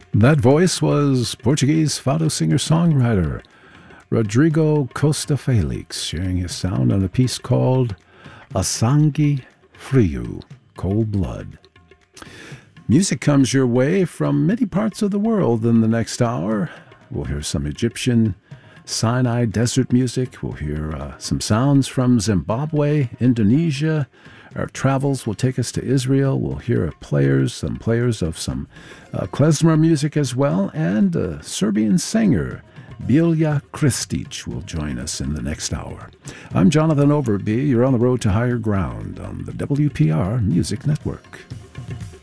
That voice was Portuguese fado singer-songwriter Rodrigo Costa Felix, sharing his sound on a piece called A Sangue Frio, Cold Blood. Music comes your way from many parts of the world in the next hour. We'll hear some Egyptian Sinai desert music. We'll hear some sounds from Zimbabwe, Indonesia. Our travels will take us to Israel. We'll hear some players of some klezmer music as well, and a Serbian singer, Bilja Kristic, will join us in the next hour. I'm Jonathan Overby. You're on the road to higher ground on the WPR Music Network.